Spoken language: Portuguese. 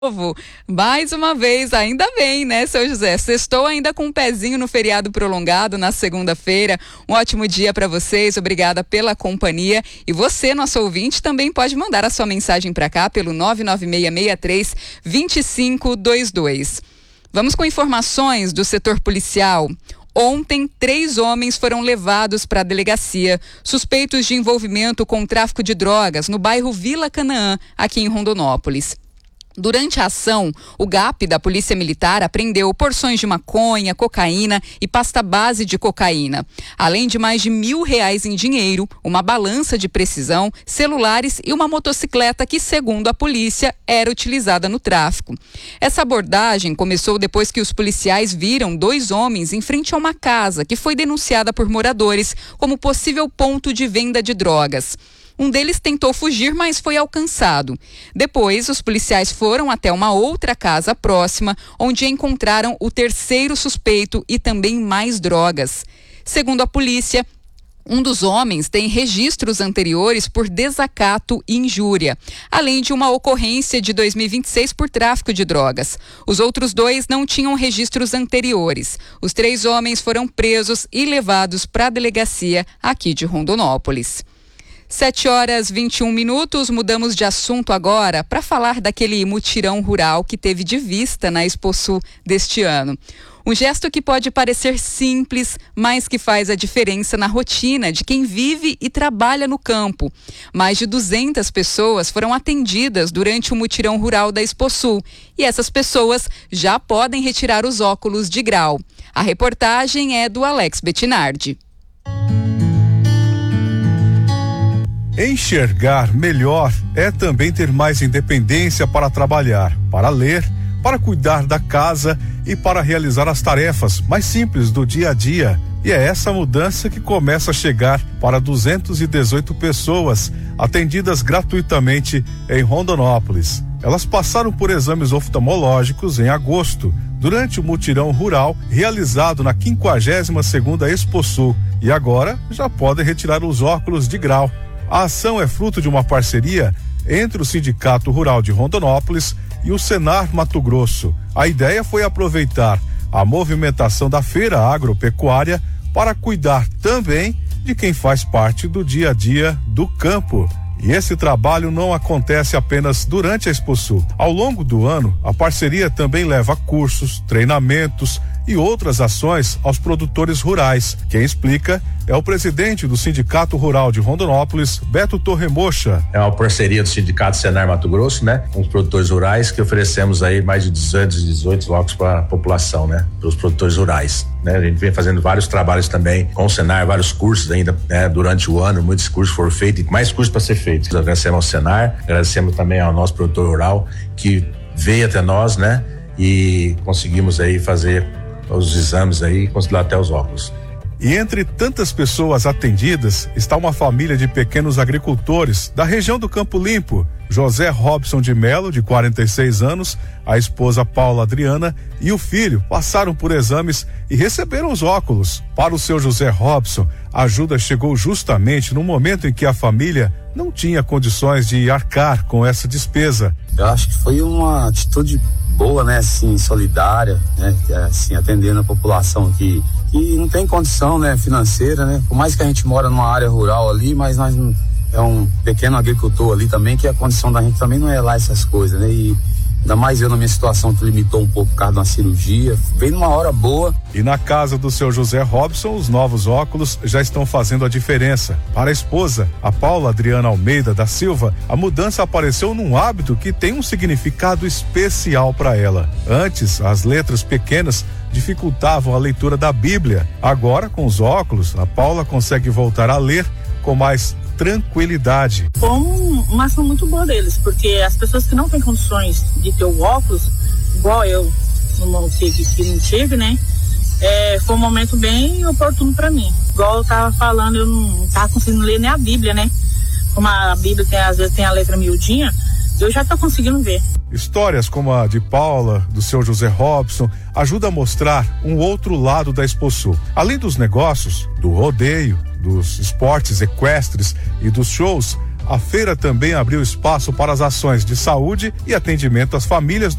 Mais uma vez, ainda bem, né, seu José? Sextou ainda com um pezinho no feriado prolongado na segunda-feira. Um ótimo dia para vocês, obrigada pela companhia. E você, nosso ouvinte, também pode mandar a sua mensagem para cá pelo 99663-2522. Vamos com informações do setor policial. Ontem, 3 homens foram levados para a delegacia, suspeitos de envolvimento com tráfico de drogas no bairro Vila Canaã, aqui em Rondonópolis. Durante a ação, o GAP da Polícia Militar apreendeu porções de maconha, cocaína e pasta base de cocaína, além de mais de R$1.000 em dinheiro, uma balança de precisão, celulares e uma motocicleta que, segundo a polícia, era utilizada no tráfico. Essa abordagem começou depois que os policiais viram 2 homens em frente a uma casa que foi denunciada por moradores como possível ponto de venda de drogas. Um deles tentou fugir, mas foi alcançado. Depois, os policiais foram até uma outra casa próxima, onde encontraram o 3º suspeito e também mais drogas. Segundo a polícia, um dos homens tem registros anteriores por desacato e injúria, além de uma ocorrência de 2026 por tráfico de drogas. Os outros 2 não tinham registros anteriores. Os 3 homens foram presos e levados para a delegacia aqui de Rondonópolis. 7h21, mudamos de assunto agora para falar daquele mutirão rural que teve de vista na Exposul deste ano. Um gesto que pode parecer simples, mas que faz a diferença na rotina de quem vive e trabalha no campo. Mais de 200 pessoas foram atendidas durante o mutirão rural da Exposul e essas pessoas já podem retirar os óculos de grau. A reportagem é do Alex Bettinardi. Enxergar melhor é também ter mais independência para trabalhar, para ler, para cuidar da casa e para realizar as tarefas mais simples do dia a dia. E é essa mudança que começa a chegar para 218 pessoas atendidas gratuitamente em Rondonópolis. Elas passaram por exames oftalmológicos em agosto, durante o mutirão rural realizado na 52ª Exposul, e agora já podem retirar os óculos de grau. A ação é fruto de uma parceria entre o Sindicato Rural de Rondonópolis e o Senar Mato Grosso. A ideia foi aproveitar a movimentação da feira agropecuária para cuidar também de quem faz parte do dia a dia do campo. E esse trabalho não acontece apenas durante a Exposul. Ao longo do ano, a parceria também leva cursos, treinamentos e outras ações aos produtores rurais. Quem explica é o presidente do Sindicato Rural de Rondonópolis, Beto Torremocha. É uma parceria do Sindicato Senar Mato Grosso, né, com os produtores rurais, que oferecemos aí mais de 218 óculos para a população, né, para os produtores rurais. Né, a gente vem fazendo vários trabalhos também com o Senar, vários cursos ainda, né, durante o ano, muitos cursos foram feitos e mais cursos para ser feitos. Agradecemos ao Senar, agradecemos também ao nosso produtor rural que veio até nós, né, e conseguimos aí fazer os exames aí e conseguir até os óculos. E entre tantas pessoas atendidas está uma família de pequenos agricultores da região do Campo Limpo. José Robson de Melo, de 46 anos, a esposa Paula Adriana e o filho passaram por exames e receberam os óculos. Para o seu José Robson, a ajuda chegou justamente no momento em que a família não tinha condições de arcar com essa despesa. Eu acho que foi uma atitude boa, né, assim, solidária, né, assim, atendendo a população que não tem condição, né, financeira, né, por mais que a gente mora numa área rural ali, mas nós não, é um pequeno agricultor ali também, que a condição da gente também não é lá essas coisas, né, e ainda mais eu na minha situação que limitou um pouco por causa de uma cirurgia, veio numa hora boa. E na casa do seu José Robson, os novos óculos já estão fazendo a diferença. Para a esposa, a Paula Adriana Almeida da Silva, a mudança apareceu num hábito que tem um significado especial para ela. Antes, as letras pequenas dificultavam a leitura da Bíblia. Agora, com os óculos, a Paula consegue voltar a ler com mais tranquilidade. Foi uma ação muito boa deles, porque as pessoas que não têm condições de ter o óculos, igual eu, que não tive, né? Foi um momento bem oportuno para mim. Igual eu tava falando, eu não tava conseguindo ler nem a Bíblia, né? Como a Bíblia às vezes tem a letra miudinha, eu já tô conseguindo ver. Histórias como a de Paula, do seu José Robson, ajudam a mostrar um outro lado da Exposul. Além dos negócios, do rodeio, dos esportes equestres e dos shows, A feira também abriu espaço para as ações de saúde e atendimento às famílias